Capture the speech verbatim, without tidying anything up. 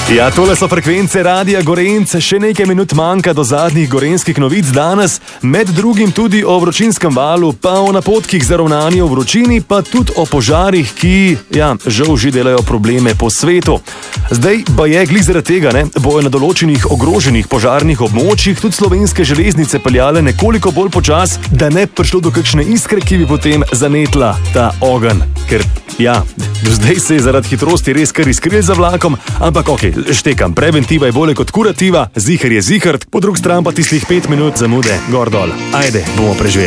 Ja, tole so frekvence Radia Gorenc. Še nekaj minut manjka do zadnjih gorenjskih novic danes, med drugim tudi o vročinskem valu, pa o napotkih za ravnanje v vročini, pa tudi o požarih, ki, ja, žal že delajo probleme po svetu. Zdaj pa je glih zaradi tega, ne, bojo na določenih ogroženih požarnih območjih tudi slovenske železnice peljale nekoliko bolj počas, da ne prišlo do kakšne iskre, ki bi potem zanetla ta ogenj. Ker, ja, do zdaj se je zaradi hitrosti res kar iskril za vlakom, ampak okej, štekam, preventiva je bolje kot kurativa, zihar je zihart, po drugi strani pa tislih pet minut zamude, gor dol. Ajde, bomo preživeli.